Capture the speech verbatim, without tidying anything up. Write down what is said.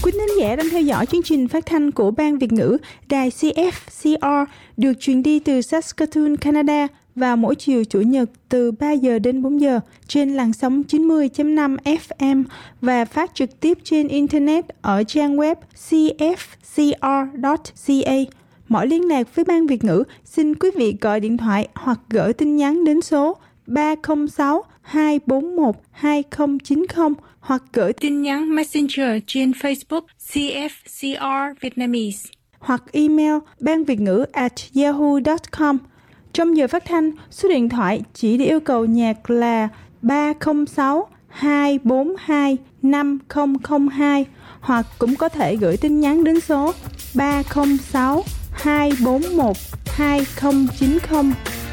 Quý thính giả đang theo dõi chương trình phát thanh của Ban Việt ngữ đài xê ép xê rờ được truyền đi từ Saskatoon, Canada vào mỗi chiều Chủ nhật từ ba giờ đến bốn giờ trên làn sóng chín mươi chấm năm ép em và phát trực tiếp trên Internet ở trang web c f c r dot c a. Mọi liên lạc với Ban Việt ngữ, xin quý vị gọi điện thoại hoặc gửi tin nhắn đến số ba không sáu hai bốn một hai không chín không hoặc gửi tin nhắn Messenger trên Facebook xê ép xê rờ Vietnamese hoặc email banvietngữ at yahoo dot com. Trong giờ phát thanh, số điện thoại chỉ để yêu cầu nhạc là ba không sáu hai bốn hai năm không không hai hoặc cũng có thể gửi tin nhắn đến số ba không sáu hai bốn một hai không chín không.